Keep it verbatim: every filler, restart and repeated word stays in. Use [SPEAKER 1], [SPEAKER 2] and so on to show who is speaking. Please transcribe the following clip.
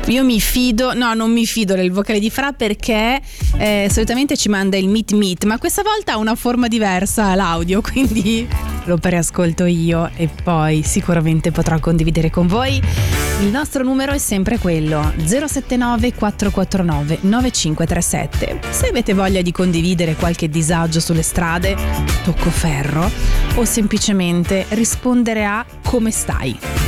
[SPEAKER 1] Io mi fido, no, non mi fido del vocale di Fra perché eh, solitamente ci manda il meet meet, ma questa volta ha una forma diversa l'audio, quindi lo preascolto io e poi sicuramente potrò condividere con voi. Il nostro numero è sempre quello zero sette nove quattro quattro nove nove cinque tre sette. Se avete voglia di condividere qualche disagio sulle strade, tocco ferro, o semplicemente rispondere a come stai.